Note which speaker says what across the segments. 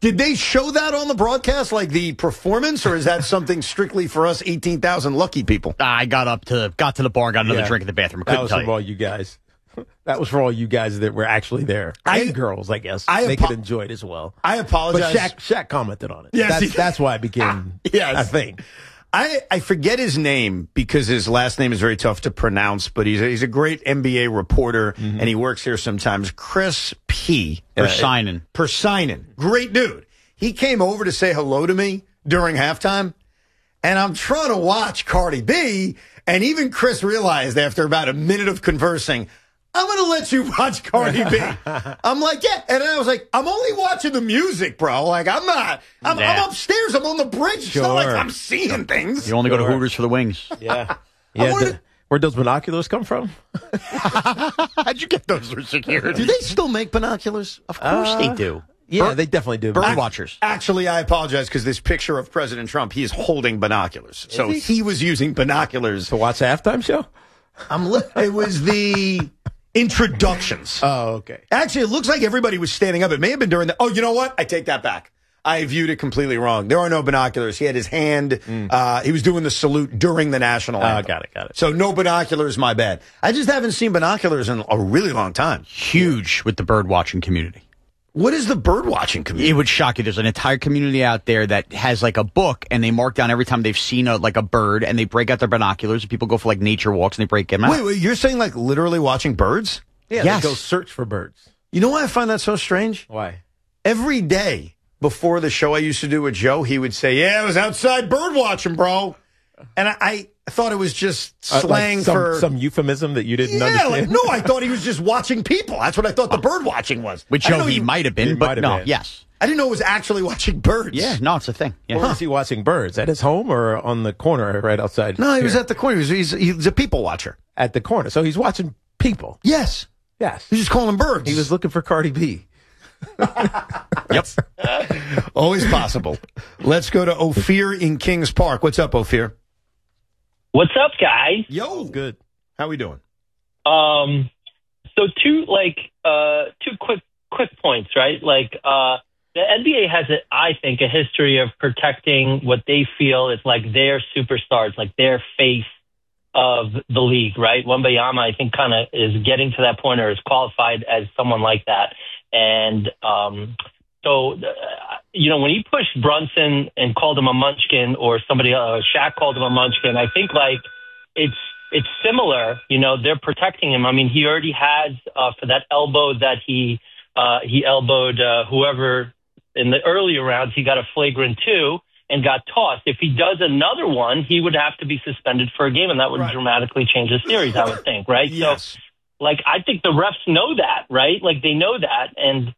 Speaker 1: Did they show that on the broadcast, like the performance, or is that something strictly for us 18,000 lucky people?
Speaker 2: I got to the bar and got another drink in the bathroom.
Speaker 3: That was for all you guys. That was for all you guys that were actually there. And girls, I guess. They could enjoy it as well.
Speaker 1: I apologize.
Speaker 3: But Shaq commented on it.
Speaker 1: Yes,
Speaker 3: that's why it became a thing.
Speaker 1: I forget his name because his last name is very tough to pronounce, but he's a great NBA reporter, and he works here sometimes. Chris P. Persianen. Great dude. He came over to say hello to me during halftime, and I'm trying to watch Cardi B, and even Chris realized after about a minute of conversing, I'm going to let you watch Cardi B. I'm like, yeah. And I was like, I'm only watching the music, bro. Like, I'm not. I'm upstairs. I'm on the bridge. It's not like I'm seeing things.
Speaker 2: You only go to Hooters for the wings.
Speaker 3: Yeah. Where'd those binoculars come from?
Speaker 2: How'd you get those for security?
Speaker 1: Do they still make binoculars?
Speaker 2: Of course they do.
Speaker 3: Yeah, they definitely do.
Speaker 2: Bird watchers.
Speaker 1: Actually, I apologize because this picture of President Trump, he is holding binoculars. So he was using binoculars.
Speaker 3: To watch the halftime show?
Speaker 1: It was the introductions.
Speaker 3: Oh, okay.
Speaker 1: Actually, it looks like everybody was standing up. It may have been during the... Oh, you know what? I take that back. I viewed it completely wrong. There are no binoculars. He had his hand. He was doing the salute during the national anthem.
Speaker 3: Got it.
Speaker 1: So no binoculars, my bad. I just haven't seen binoculars in a really long time.
Speaker 2: Huge with the bird watching community.
Speaker 1: What is the bird watching community?
Speaker 2: It would shock you. There's an entire community out there that has like a book, and they mark down every time they've seen a bird, and they break out their binoculars, and people go for like nature walks, and they break them out.
Speaker 1: Wait, you're saying like literally watching birds?
Speaker 3: Yeah,
Speaker 2: yes.
Speaker 3: They go search for birds.
Speaker 1: You know why I find that so strange?
Speaker 3: Why?
Speaker 1: Every day before the show I used to do with Joe, he would say, yeah, I was outside bird watching, bro. And I thought it was just slang
Speaker 3: like
Speaker 1: for...
Speaker 3: Some euphemism that you didn't understand?
Speaker 1: No, I thought he was just watching people. That's what I thought the bird watching was.
Speaker 2: With Joe, he might have been, but no, yes.
Speaker 1: I didn't know it was actually watching birds.
Speaker 2: Yeah, no, it's a thing. Yeah.
Speaker 3: Where was he watching birds? At his home or on the corner right outside?
Speaker 1: No, he was at the corner. He's a people watcher.
Speaker 3: At the corner. So he's watching people.
Speaker 1: Yes.
Speaker 3: Yes.
Speaker 1: He's just calling them birds.
Speaker 3: He was looking for Cardi B.
Speaker 2: Yep.
Speaker 1: Always possible. Let's go to Ophir in Kings Park. What's up, Ophir?
Speaker 4: What's up, guys?
Speaker 1: Yo.
Speaker 3: Good.
Speaker 1: How we doing?
Speaker 4: So two quick points, right? Like, the NBA has, I think, a history of protecting what they feel is like their superstars, like their face of the league, right? Wembanyama, I think, kind of is getting to that point or is qualified as someone like that. And when he pushed Brunson and called him a munchkin, or Shaq called him a munchkin, I think like it's similar. You know, they're protecting him. I mean, he already has for that elbow that he elbowed whoever in the earlier rounds. He got a flagrant 2 and got tossed. If he does another one, he would have to be suspended for a game, and that would dramatically change the series, I would think, right?
Speaker 1: Yes.
Speaker 4: So, like, I think the refs know that, right? Like, they know that, and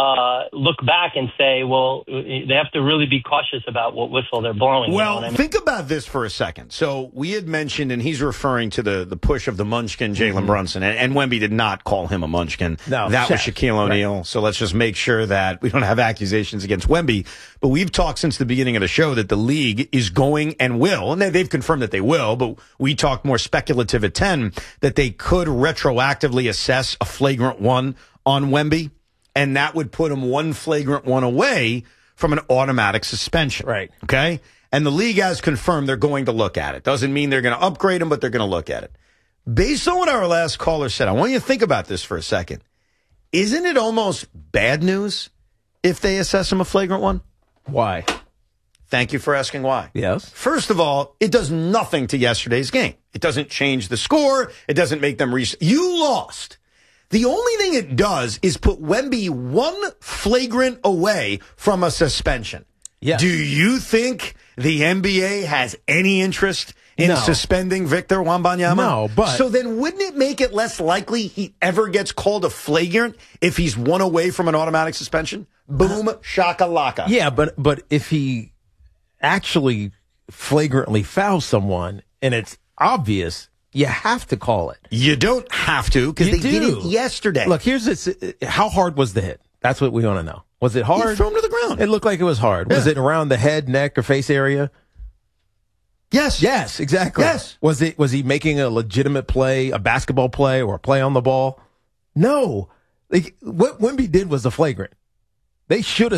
Speaker 4: look back and say, well, they have to really be cautious about what whistle they're blowing.
Speaker 1: Well,
Speaker 4: you know what I mean?
Speaker 1: think about this for a second. So we had mentioned, and he's referring to the push of the munchkin, Jalen Brunson, and Wemby did not call him a munchkin.
Speaker 3: No,
Speaker 1: that was Shaquille O'Neal. Right. So let's just make sure that we don't have accusations against Wemby. But we've talked since the beginning of the show that the league is going and will, and they've confirmed that they will, but we talked more speculative at 10, that they could retroactively assess a flagrant 1 on Wemby. And that would put him one flagrant 1 away from an automatic suspension.
Speaker 3: Right.
Speaker 1: Okay? And the league has confirmed they're going to look at it. Doesn't mean they're going to upgrade him, but they're going to look at it. Based on what our last caller said, I want you to think about this for a second. Isn't it almost bad news if they assess him a flagrant 1?
Speaker 3: Why?
Speaker 1: Thank you for asking why.
Speaker 3: Yes.
Speaker 1: First of all, it does nothing to yesterday's game. It doesn't change the score. It doesn't make them You lost. The only thing it does is put Wemby 1 flagrant away from a suspension.
Speaker 3: Yes.
Speaker 1: Do you think the NBA has any interest in suspending Victor Wembanyama?
Speaker 3: No, but...
Speaker 1: So then wouldn't it make it less likely he ever gets called a flagrant if he's 1 away from an automatic suspension? Boom, shakalaka.
Speaker 3: Yeah, but if he actually flagrantly fouls someone and it's obvious... You have to call it.
Speaker 1: You don't have to, because they did it yesterday.
Speaker 3: Look, here's this. How hard was the hit? That's what we want to know. Was it hard?
Speaker 1: He threw him to the ground.
Speaker 3: It looked like it was hard. Yeah. Was it around the head, neck, or face area?
Speaker 1: Yes.
Speaker 3: Yes, exactly.
Speaker 1: Yes.
Speaker 3: Was he making a legitimate play, a basketball play, or a play on the ball? No. Like, what Wemby did was a flagrant. They should have